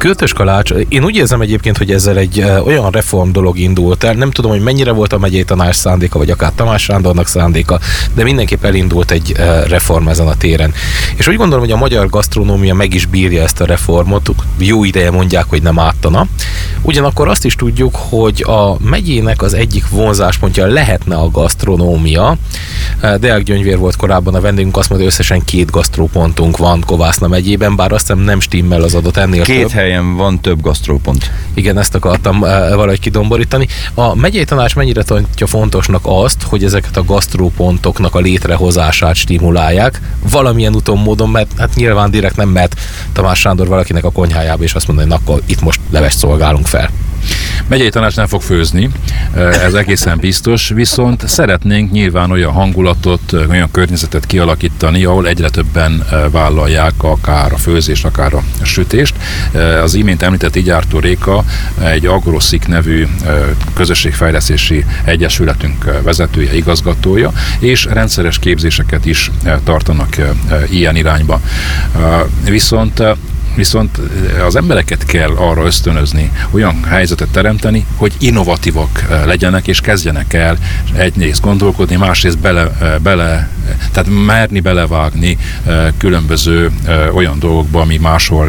Kürtös kalács, én úgy érzem egyébként, hogy ezzel egy olyan reform dolog indult el, nem tudom, hogy mennyire volt a megyei tanács szándéka, vagy akár Tamás Sándornak szándéka, de mindenképp elindult egy reform ezen a téren. És úgy gondolom, hogy a magyar gasztronómia meg is bírja ezt a reformot, jó ideje mondják, hogy nem ártana. Ugyanakkor azt is tudjuk, hogy a megyének az egyik vonzáspontja lehetne a gasztronómia. Deák Gyöngyvér volt korábban a vendégünk, azt mondja, összesen 2 gasztrópontunk van Kovászna megyében, bár azt hiszem nem stimmel az adat ennél 2 több. Helyen van több gasztrópont. Igen, ezt akartam valahogy kidomborítani. A megyei tanács mennyire tartja fontosnak azt, hogy ezeket a gasztrópontoknak a létrehozását stimulálják valamilyen úton, módon, mert hát nyilván direkt nem mehet Tamás Sándor valakinek a konyhájába, és azt mondani, hogy akkor itt most levest szolgálunk fel. Megyei tanács nem fog főzni, ez egészen biztos, viszont szeretnénk nyilván olyan hangulatot, olyan környezetet kialakítani, ahol egyre többen vállalják akár a főzést, akár a sütést. Az imént említett Igyártó Réka egy Agroszik nevű közösségfejlesztési egyesületünk vezetője, igazgatója, és rendszeres képzéseket is tartanak ilyen irányba. Viszont az embereket kell arra ösztönözni, olyan helyzetet teremteni, hogy innovatívak legyenek, és kezdjenek el egyrészt gondolkodni, másrészt tehát merni belevágni különböző olyan dolgokba, ami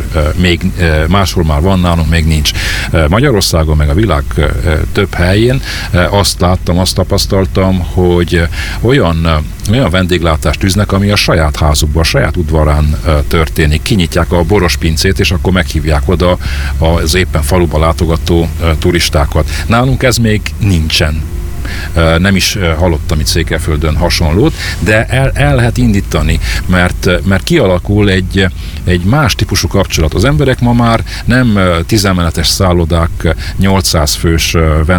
máshol már van, nálunk még nincs. Magyarországon, meg a világ több helyén azt láttam, azt tapasztaltam, hogy olyan vendéglátást űznek, ami a saját házukban, a saját udvarán történik. Kinyitják a borospincét, és akkor meghívják oda az éppen faluba látogató turistákat. Nálunk ez még nincsen. Nem is hallottam itt Székelyföldön hasonlót, de el lehet indítani, mert kialakul egy más típusú kapcsolat. Az emberek ma már nem 10 emeletes szállodák 800 fős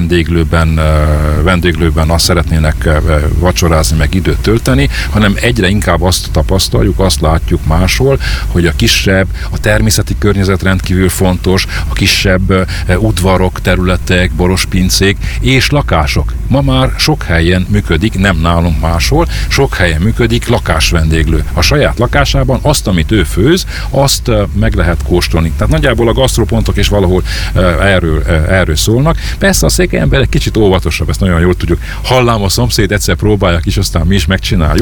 vendéglőben azt szeretnének vacsorázni, meg időt tölteni, hanem egyre inkább azt tapasztaljuk, azt látjuk máshol, hogy a kisebb, a természeti környezet rendkívül fontos, a kisebb udvarok, területek, borospincék és lakások. Ma már sok helyen működik, nem nálunk máshol, sok helyen működik lakásvendéglő. A saját lakásában azt, amit ő főz, azt meg lehet kóstolni. Tehát nagyjából a gasztrópontok is valahol erről szólnak. Persze a székely ember egy kicsit óvatosabb, ezt nagyon jól tudjuk. Hallám, a szomszéd egyszer próbálják is, aztán mi is megcsináljuk,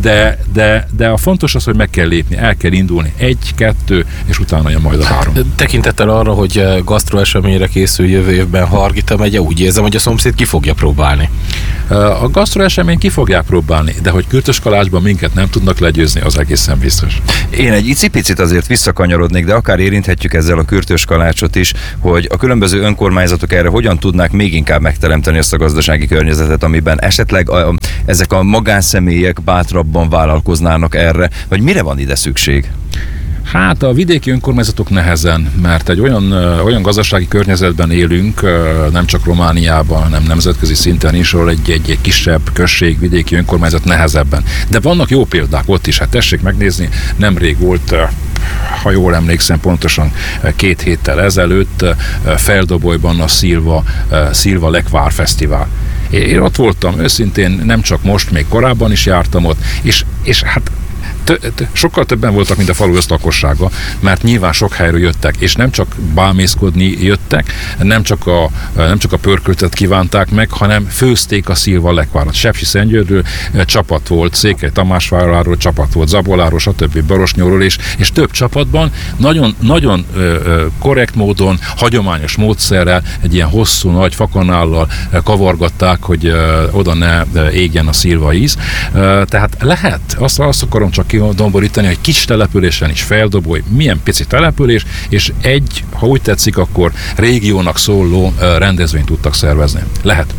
de a fontos az, hogy meg kell lépni, el kell indulni. 1, 2, és utána jön majd a 3. Tekintettel arra, hogy gasztroeseményre készül jövő évben Hargita megye, úgy érzem, hogy a szomszéd ki fogja próbálni. A gasztroesemény ki fogják próbálni, de hogy Kürtös kalácsban minket nem tudnak legyőzni, az egészen biztos. Én egy icipicit azért visszakanyarodnék, de akár érinthetjük ezzel a Kürtös kalácsot is, hogy a különböző önkormányzatok erre hogyan tudnák még inkább megteremteni azt a gazdasági környezetet, amiben esetleg ezek a magánszemélyek bátrabban vállalkoznának erre, vagy mire van ide szükség? Hát a vidéki önkormányzatok nehezen, mert egy olyan gazdasági környezetben élünk, nem csak Romániában, hanem nemzetközi szinten is, ahol egy kisebb község, vidéki önkormányzat nehezebben. De vannak jó példák ott is, hát tessék megnézni, nemrég volt, ha jól emlékszem, pontosan 2 héttel ezelőtt Feldobolyban a Szilva Lekvár Fesztivál. Én ott voltam őszintén, nem csak most, még korábban is jártam ott, és hát sokkal többen voltak, mint a falu összlakossága, mert nyilván sok helyről jöttek, és nem csak bámészkodni jöttek, nem csak a pörköltet kívánták meg, hanem főzték a Szilva Lekvárat. Sepsiszentgyörgyről csapat volt, Székely Tamásváráról csapat volt, Zaboláról, stb. Barosnyóról, és több csapatban nagyon korrekt módon, hagyományos módszerrel, egy ilyen hosszú, nagy fakanállal kavargatták, hogy oda ne égjen a szilva íz. Tehát lehet, azt akarom csak kidomborítani, hogy kis településen is Feldoboly, milyen pici település, és ha úgy tetszik, akkor régiónak szóló rendezvényt tudtak szervezni. Lehet.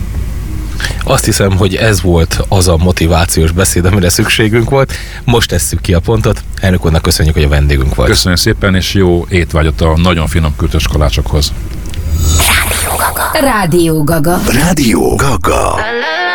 Azt hiszem, hogy ez volt az a motivációs beszéd, amire szükségünk volt. Most tesszük ki a pontot. Elnök úrnak köszönjük, hogy a vendégünk volt. Köszönöm szépen, és jó étvágyat a nagyon finom kürtös kalácsokhoz. Rádió Gaga. Rádió Gaga.